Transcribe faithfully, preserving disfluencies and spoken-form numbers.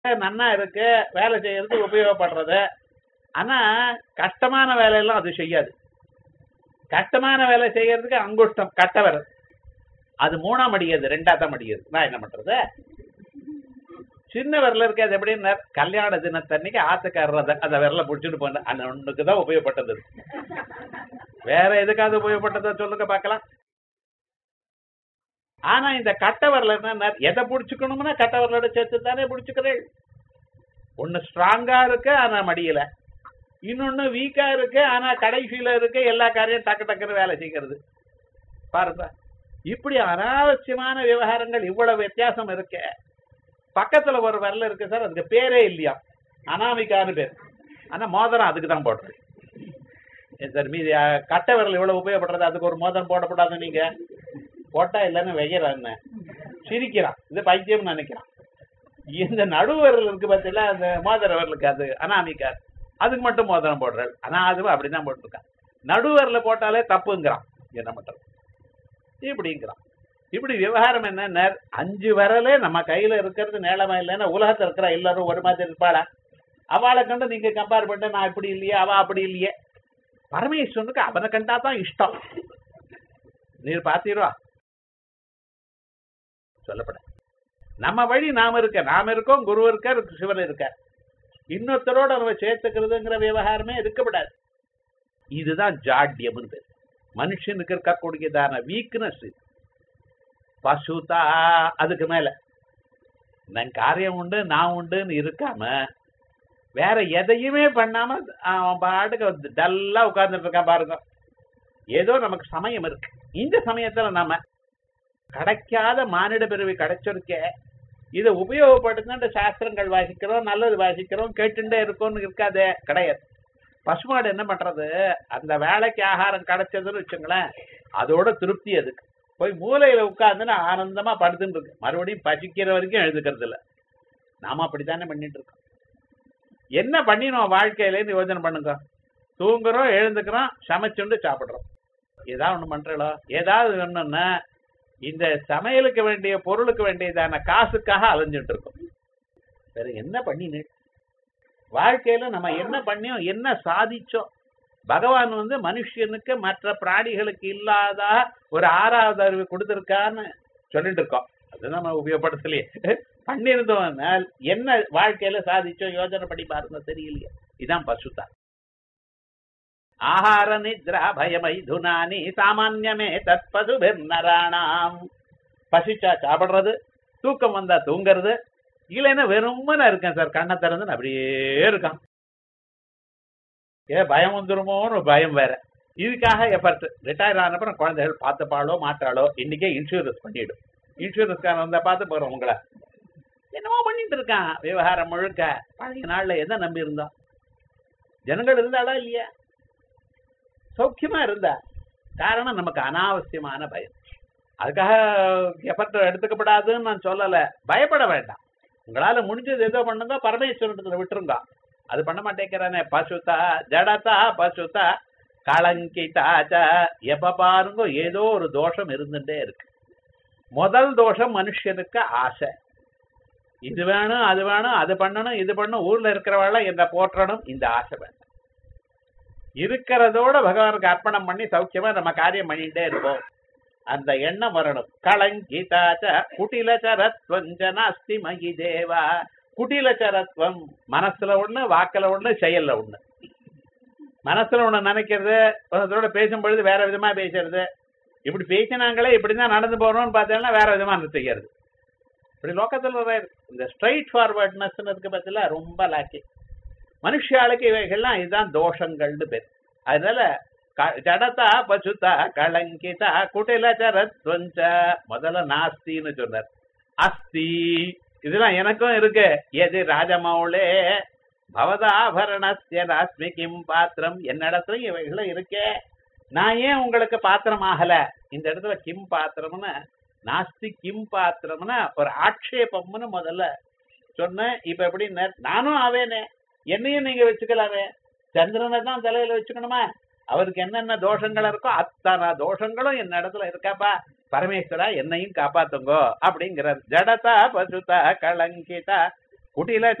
நன்னா இருக்கு, வேலை செய்யறதுக்கு உபயோகப்படுறது. ஆனா கஷ்டமான வேலையெல்லாம் அது செய்யாது. கஷ்டமான வேலை செய்யறதுக்கு அங்குஷ்டம் கட்ட விரல், அது மூணாம் அடியாது, ரெண்டாத்தான் அடியாது. நான் என்ன பண்றது? சின்ன விரல இருக்கு, அது எப்படின்னு கல்யாண தினத்தன்னைக்கு ஆத்துக்காரர் அந்த விரல புடிச்சுட்டு போன அந்த ஒண்ணுக்குதான் உபயோகப்பட்டது. வேற எதுக்காவது உபயோகப்பட்டதை சொல்லுங்க பார்க்கலாம். ஆனா இந்த கட்ட விரல என்ன, எதை புடிச்சுக்கணும்னா கட்ட விரலோட சேர்த்து தானே புடிச்சுக்கிறேன். ஒண்ணு ஸ்ட்ராங்கா இருக்கு ஆனா மடியல, இன்னொன்னு வீக்கா இருக்கு ஆனா கடைசியில இருக்கு எல்லா காரியம் டக்கு டக்குன்னு வேலை செய்கிறது. பாருங்க, இப்படி அனாவசியமான விவகாரங்கள் இவ்வளவு வித்தியாசம் இருக்கு. பக்கத்துல ஒரு விரல் இருக்கு சார், அதுக்கு பேரே இல்லையா, அனாமிகான்னு பேர். ஆனா மோதிரம் அதுக்கு தான் போடுறது சார். மீதி கட்ட விரல் இவ்வளவு உபயோகப்படுறது, அதுக்கு ஒரு மோதிரம் போடக்கூடாது. நீங்க போட்டா இல்லைன்னு வைக்கிறான்னு சிரிக்கிறான், இது பைத்தியம்னு நினைக்கிறான். இந்த நடுவரல் இருக்கு பார்த்தீங்களா, அந்த மோதிர விரலுக்கு அது அனாமிகா, அதுக்கு மட்டும் மோதிரம் போடுறாள். ஆனா அதுவும் அப்படிதான் போட்டிருக்கான். நடுவரல போட்டாலே தப்புங்கிறான், என்ன பண்றது இப்படிங்கிறான். இப்படி விவகாரம் என்ன, அஞ்சு விரலே நம்ம கையில இருக்கிறது நேளமா இல்லைன்னா உலகத்துல இருக்கிற எல்லாரும் ஒரு மாதிரி இருப்பாளா? அவளை கண்டு நீங்க கம்பேர் பண்ண, நான் இப்படி இல்லையே அவ அப்படி இல்லையே. பரமேஸ்வரனுக்கு அவனை கண்டா தான் இஷ்டம். நீர் பாத்தீரா சொல்லப்பட நம்ம வழி நாம இருக்க, நாம இருக்கோம், குரு இருக்கார், சிவன் இருக்கார். இன்னொருத்தரோட நம்ம சேர்த்துக்கிறதுங்கிற விவகாரமே இருக்கப்படாது. இதுதான் ஜாட்யம். மனுஷனுக்கு இருக்கக்கூடியதான வீக்னஸ். பசுதா அதுக்கு மேல நன் காரியம் உண்டு நான் உண்டுன்னு இருக்காம வேற எதையுமே பண்ணாம அவன் பாட்டுக்கு டல்லா உட்கார்ந்துட்டு இருக்கான். பாருங்க, ஏதோ நமக்கு சமயம் இருக்கு. இந்த சமயத்துல நாம கிடைக்காத மானிட பிறவி கிடைச்சிருக்க, இதை உபயோகப்படுத்தின சாஸ்திரங்கள் வாசிக்கிறோம், நல்லது வாசிக்கிறோம், கேட்டுட்டே இருக்கோம்னு இருக்காதே, கிடையாது. பசுமாடு என்ன பண்றது, அந்த வேலைக்கு ஆகாரம் கிடைச்சதுன்னு வச்சுங்களேன், அதோட திருப்தி அதுக்கு. போய் மூலையில உட்கார்ந்துன்னு ஆனந்தமா படுத்துட்டு இருக்கு, மறுபடியும் பசிக்கிற வரைக்கும் எழுதுக்கிறது இல்லை. நாம அப்படித்தானே பண்ணிட்டு இருக்கோம். என்ன பண்ணினோம் வாழ்க்கையிலேருந்து யோஜனை பண்ணுங்க. தூங்குறோம், எழுந்துக்கிறோம், சமைச்சுண்டு சாப்பிடுறோம், ஏதாவது ஒண்ணு பண்றோம். ஏதாவது ஒண்ணுன்னா இந்த சமையலுக்கு வேண்டிய பொருளுக்கு வேண்டியதான காசுக்காக அலைஞ்சிட்டு இருக்கோம். வேற என்ன பண்ணினு வாழ்க்கையில நம்ம என்ன பண்ணியோம், என்ன சாதிச்சோம்? பகவான் வந்து மனுஷனுக்கு மற்ற பிராணிகளுக்கு இல்லாத ஒரு ஆறாவது அறிவு கொடுத்திருக்கான்னு சொல்லிட்டு இருக்கோம். அது நம்ம உபயோகப்படுத்தலையே. பண்ணிருந்தோம் என்ன வாழ்க்கையில சாதிச்சோம் யோஜனை பண்ணி பாருங்க, தெரியலையே. இதான் பசுதா. ஆஹார நித்ரா பயமைதுனானி சாமான்யமே தத் பசுபிர்நராணாம். பசிச்சா சாப்பிடுறது, தூக்கம் வந்தா தூங்குறது, இல்லைன்னா வெறுமனா இருக்கேன் சார், கண்ணை திறந்து அப்படியே இருக்கான். ஏ பயம் வந்துருமோன்னு பயம் வேற. இதுக்காக எஃபர்ட். ரிட்டையர் ஆனப்பறம் குழந்தைகள் பார்த்துப்பாளோ மாட்டாளோ, இன்னைக்கே இன்சூரன்ஸ் பண்ணிடும். இன்சூரன்ஸ்காரன் வந்தா பார்த்து போறோம் உங்களை. என்னமோ பண்ணிட்டு இருக்கான் விவகாரம் முழுக்க. பழைய நாள்ல எதை நம்பி இருந்தோம்? ஜனங்கள் இருந்தாளா இல்லையா? சௌக்கியமா இருந்தா. காரணம் நமக்கு அனாவசியமான பயம். அதுக்காக எஃபர்ட் எடுத்துக்கப்படாதுன்னு நான் சொல்லல, பயப்பட வேண்டாம். உங்களால முடிஞ்சது ஏதோ பண்ணுங்க, பரமேஸ்வரத்துல விட்டுருங்க. அது பண்ண மாட்டேங்கிறானே. பசுதா ஜடதா பசுதா களங்கிதாச்ச. எப்ப பாருங்க ஏதோ ஒரு தோஷம் இருந்துட்டே இருக்கு. முதல் தோஷம் மனுஷனுக்கு ஆசை. இது வேணும் அது வேணும், அது பண்ணணும் இது பண்ணணும், ஊர்ல இருக்கிறவாழ என்ன போற்றணும், இந்த ஆசை வேணும். இருக்கிறதோட பகவானுக்கு அர்ப்பணம் பண்ணி சௌக்கியமா நம்ம காரியம் பண்ணிட்டே இருப்போம். அந்த எண்ணம் வரணும். களங்கிதாச்ச குட்டிலச்சரத்வஞ்சனாஸ்தி மகி தேவா. குட்டிலச்சரத்வம் மனசுல ஒண்ணு, வாக்குல ஒண்ணு, செயல்ல ஒண்ணு. மனசுல ஒண்ணு நினைக்கிறது, அதோட பேசும்பொழுது வேற விதமா பேசுறது. இப்படி பேசினாங்களே இப்படிதான் நடந்து போறோம்னு பார்த்தீங்கன்னா வேற விதமா செய்யறது. இப்படி லோக்கத்துல இந்த ஸ்ட்ரைட் ஃபார்வர்ட்னஸ் இருக்கு பார்த்தீங்களா, ரொம்ப லாக்கி. மனுஷாளுக்கு இவைகள்லாம் இதுதான் தோஷங்கள்னு பேர். அதனால ஜடதா பசுதா களங்கிதா குட்டிலச்சரத்வஞ்ச. முதல்ல நாஸ்தின்னு சொன்னார். அஸ்தி இதெல்லாம் எனக்கும் இருக்கு. எது ராஜமௌளே பவதாபரணஸ்ய ராஸ்மி கிம் பாத்திரம். என்னிடத்துல இவைகளும் இருக்கே, நான் ஏன் உங்களுக்கு பாத்திரம் ஆகல? இந்த இடத்துல கிம் பாத்திரம்னு நாஸ்தி கிம் பாத்திரம்னா ஒரு ஆட்சேபம்னு முதல்ல சொன்னேன். இப்ப எப்படி நானும் ஆவேனே, என்னையும் நீங்க வச்சுக்கலாமே. சந்திரனை தான் தலையில வச்சுக்கணுமா? அவருக்கு என்னென்ன தோஷங்கள் இருக்கோ அத்தனை தோஷங்களும் என்ன இடத்துல இருக்காப்பா. பரமேஸ்வரா என்னையும் காப்பாத்துங்கோ அப்படிங்கிறார். ஜடதா பசுதா களங்கிதா ஊட்டியில